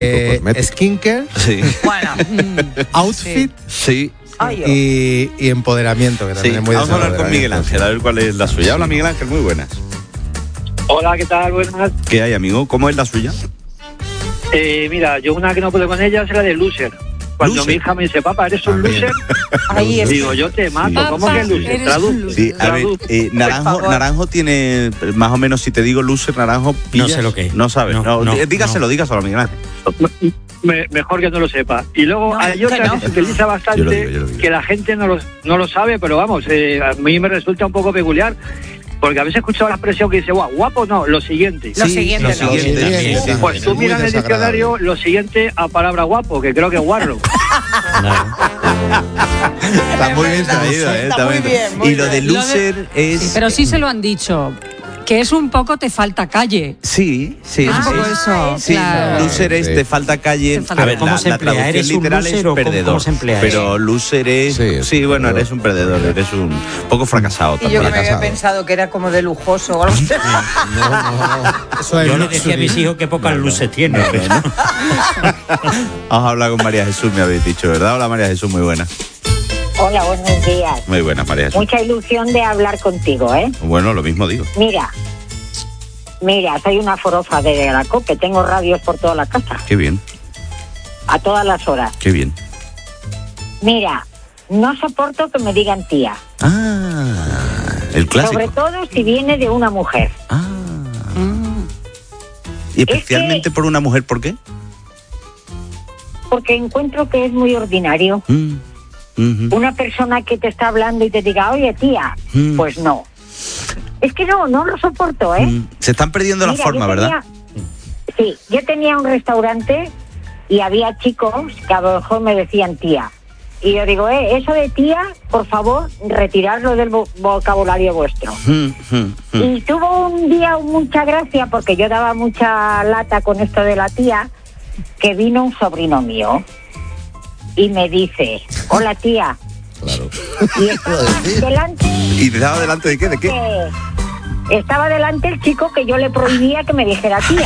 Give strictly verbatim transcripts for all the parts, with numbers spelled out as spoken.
Eh, skincare, Sí. Bueno, outfit Sí. ay, oh. y, y empoderamiento, que Sí. también es muy Vamos a hablar desagradable. con Miguel Ángel, a ver cuál es la suya. Hola, Miguel Ángel, muy buenas. Hola, ¿qué tal? Buenas. ¿Qué hay, amigo? ¿Cómo es la suya? Eh, mira, yo una que no puedo con ella es la de loser. Cuando Loser. mi hija me dice, papá, ¿eres un También. loser? Ahí es. Digo, yo te mato. Sí. ¿Cómo Papá, que loser? eres Tradu- un loser. Sí, a ver, tradu- eh, Naranjo, Por favor. Naranjo tiene, más o menos, si te digo loser, Naranjo, pillas. No sé lo que es. No sabes. No, No, no, dí- dígaselo, dígaselo, Miguel Ángel. Me- mejor que no lo sepa. Y luego No, hay que otra no. que se utiliza bastante, Yo lo digo, yo lo digo. que la gente no lo, no lo sabe, pero vamos, eh, a mí me resulta un poco peculiar, porque a veces he escuchado la expresión que dice, guau, guapo no, lo siguiente. Lo siguiente, lo no. siguiente. Sí, sí, sí. Pues tú Muy miras en el desagradable. diccionario lo siguiente a palabra guapo, que creo que es guarro. Está muy bien traído, ¿eh? Está muy bien, muy Y lo de bien. loser es... Sí, pero sí se lo han dicho, que es un poco te falta calle. Sí, sí. Es un sí. poco eso. Sí, claro. loser es Sí. te falta calle. Te falta A ver, ¿Cómo la, se la emplea? traducción ¿Eres un literal loser es o cómo- perdedor. cómo se emplea Pero loser es. Sí, Sí, es bueno, perdedor. eres un perdedor, eres un poco fracasado. Y yo también. que me había fracasado. pensado que era como de lujoso o algo así. No, no, no. Eso es Yo le luxury. decía a mis hijos que pocas luces tiene. Vamos a hablar con María Jesús, me habéis dicho, ¿verdad? Hola, María Jesús, muy buena. Hola, buenos días. Muy buena, María Jesús. Mucha ilusión de hablar contigo, ¿eh? Bueno, lo mismo digo. Mira, mira, soy una forofa de la COPE, tengo radios por toda la casa, Qué bien, a todas las horas. qué bien. Mira, no soporto que me digan tía, Ah, el clásico. sobre todo si viene de una mujer. Ah. Y especialmente por una mujer, ¿por qué? Porque encuentro que es muy ordinario. Mm, ujú. Una persona que te está hablando y te diga, oye tía, Mm. pues no. Es que no, no lo soporto, ¿eh? Mm. Se están perdiendo la Mira, forma, yo ¿verdad? tenía- Sí, yo tenía un restaurante y había chicos que a lo mejor me decían tía. Y yo digo, eh, eso de tía, por favor, retirarlo del vo- vocabulario vuestro. Mm, mm, mm. Y tuvo un día mucha gracia, porque yo daba mucha lata con esto de la tía, que vino un sobrino mío y me dice, hola tía. Claro. Y estaba delante, ¿Y te daba delante de qué? ¿De qué? que- estaba delante el chico que yo le prohibía que me dijera tía.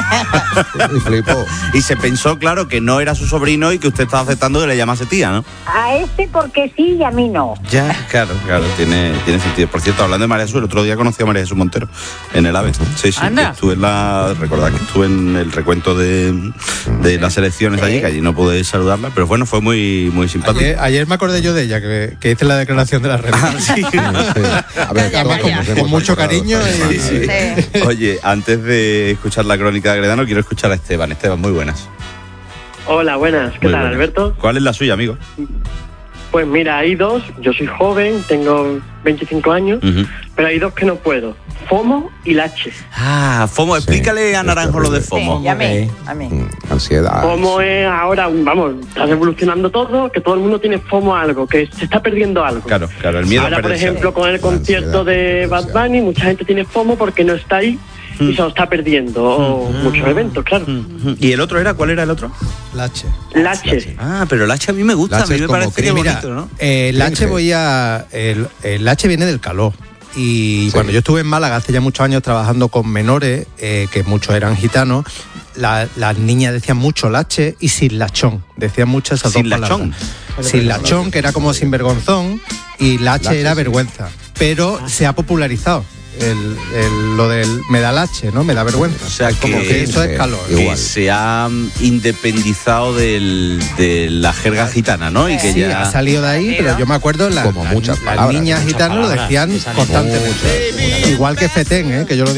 Y flipó. Y se pensó, claro, que no era su sobrino y que usted estaba aceptando que le llamase tía, ¿no? A este porque sí y a mí no. Ya, claro, claro, tiene, tiene sentido. Por cierto, hablando de María Jesús, el otro día conocí a María Jesús Montero en el AVE. Sí, sí, Anda. que estuve en la. Recordad que estuve en el recuento de, de las elecciones allí, que allí no pude saludarla, pero bueno, fue muy, muy simpático. Ayer, ayer me acordé yo de ella, que, que hice la declaración de la renta. Sí. Sí. A ver, Calla, todos calla. nos hemos Con mucho acordado cariño esta y- semana, ¿eh? Sí. Oye, antes de escuchar la crónica de Agredano, quiero escuchar a Esteban. Esteban, muy buenas. Hola, buenas. ¿Qué Muy tal, buenas. Alberto? ¿Cuál es la suya, amigo? Pues mira, hay dos. Yo soy joven, tengo veinticinco años, Ujú. pero hay dos que no puedo. FOMO y lache. Ah, FOMO, explícale a es Naranjo lo de terrible. FOMO. Sí, a mí, a mí. Mm, Ansiedad. FOMO es ahora, vamos, está revolucionando todo, que todo el mundo tiene FOMO a algo, que se está perdiendo algo. Claro, claro, el miedo Ahora, a por perderse. ejemplo, con el La concierto ansiedad, de Bad demasiado. Bunny, mucha gente tiene FOMO porque no está ahí y se lo está perdiendo. O muchos eventos, claro. Ujú. ¿Y el otro era? ¿Cuál era el otro? Lache. Lache. Ah, pero el H a mí me gusta, Lache a mí es me como parece que cream. es Mira, bonito, ¿no? eh, el Lache Cringe. voy a. El, el Lache viene del calor. Y Sí. cuando yo estuve en Málaga hace ya muchos años trabajando con menores, eh, que muchos eran gitanos, la- las niñas decían mucho lache y sin lachón. Decían mucho esas Sin dos lachón. palabras. Sin lachón, que era como sinvergonzón, y lache, Lache, era sí. vergüenza. Pero se ha popularizado el, el- lo del me da lache, ¿no? Me da vergüenza. O sea, como que- que eso es sí. calor. Que Igual. se ha mm, independizado del, de la jerga gitana, ¿no? Y que Sí, ya... ha salido de ahí, pero yo me acuerdo la- Como la- muchas las palabras, niñas muchas gitanas lo palabras, decían que salen constantemente. Igual que Fetén, ¿eh? Que yo lo